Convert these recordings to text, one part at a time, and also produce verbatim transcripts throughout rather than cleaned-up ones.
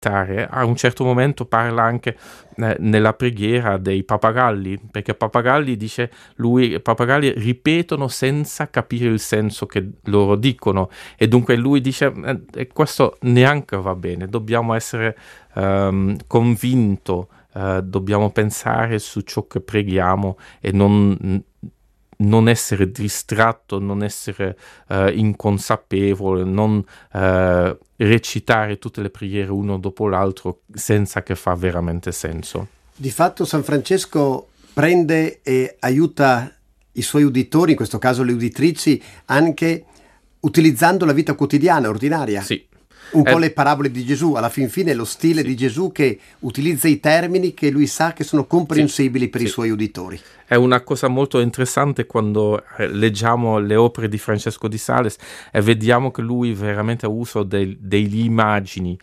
meditare, a un certo momento parla anche eh, nella preghiera dei pappagalli, perché pappagalli dice lui, pappagalli ripetono senza capire il senso che loro dicono, e dunque lui dice eh, questo neanche va bene, dobbiamo essere um, convinto, uh, dobbiamo pensare su ciò che preghiamo e non non essere distratto, non essere uh, inconsapevole, non uh, recitare tutte le preghiere uno dopo l'altro senza che fa veramente senso. Di fatto San Francesco prende e aiuta i suoi uditori, in questo caso le uditrici, anche utilizzando la vita quotidiana, ordinaria. Sì. Un po' eh, le parabole di Gesù, alla fin fine è lo stile sì. di Gesù che utilizza i termini che lui sa che sono comprensibili sì. per sì. i suoi uditori. È una cosa molto interessante quando leggiamo le opere di Francesco di Sales e vediamo che lui veramente usa dei, delle immagini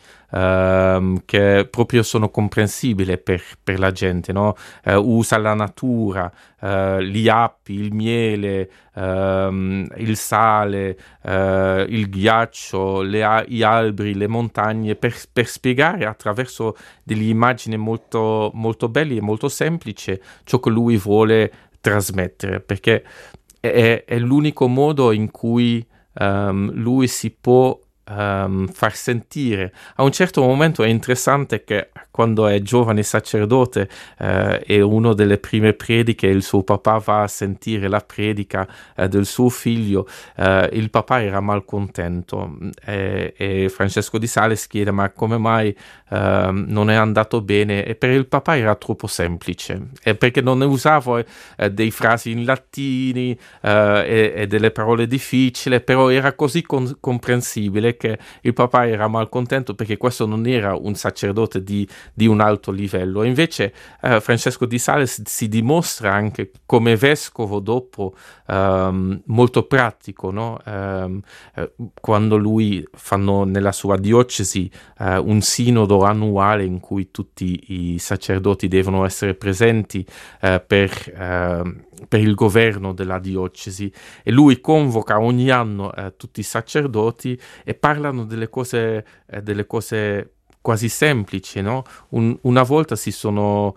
uh, che proprio sono comprensibili per, per la gente, no? Uh, usa la natura, uh, gli api, il miele, uh, il sale, uh, il ghiaccio, le, gli alberi, le montagne, per, per spiegare attraverso delle immagini molto, molto belle e molto semplici ciò che lui vuole trasmettere, perché è, è l'unico modo in cui um, lui si può um, far sentire. A un certo momento è interessante che quando è giovane sacerdote eh, e una delle prime prediche il suo papà va a sentire la predica eh, del suo figlio, eh, il papà era malcontento e, e Francesco di Sales chiede ma come mai eh, non è andato bene, e per il papà era troppo semplice, e perché non usava eh, dei frasi in latini eh, e, e delle parole difficili, però era così con- comprensibile che il papà era malcontento perché questo non era un sacerdote di di un alto livello. Invece eh, Francesco di Sales si dimostra anche come vescovo dopo um, molto pratico, no? Um, eh, quando lui fanno nella sua diocesi uh, un sinodo annuale in cui tutti i sacerdoti devono essere presenti uh, per, uh, per il governo della diocesi, e lui convoca ogni anno uh, tutti i sacerdoti e parlano delle cose, uh, delle cose quasi semplici, no? Un, una volta si sono,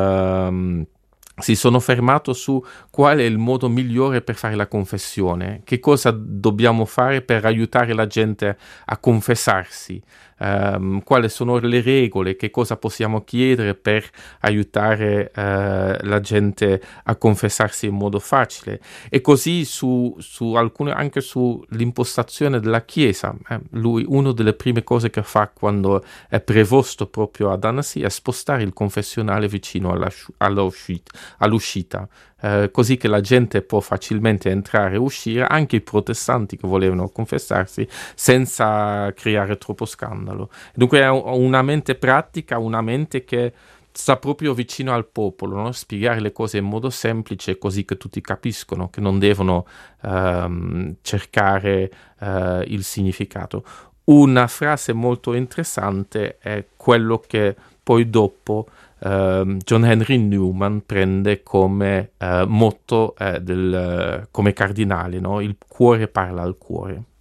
um, si sono fermato su qual è il modo migliore per fare la confessione, che cosa dobbiamo fare per aiutare la gente a confessarsi, um, quali sono le regole, che cosa possiamo chiedere per aiutare uh, la gente a confessarsi in modo facile, e così su, su alcune, anche sull'impostazione della Chiesa. Eh, lui, una delle prime cose che fa quando è prevosto proprio ad Annecy è spostare il confessionale vicino alla, alla uscita, all'uscita, eh, così che la gente può facilmente entrare e uscire, anche i protestanti che volevano confessarsi, senza creare troppo scandalo. Dunque è una mente pratica, una mente che sta proprio vicino al popolo, no? Spiegare le cose in modo semplice così che tutti capiscono, che non devono um, cercare uh, il significato. Una frase molto interessante è quello che poi dopo Uh, John Henry Newman prende come uh, motto uh, del, uh, come cardinale, no? Il cuore parla al cuore.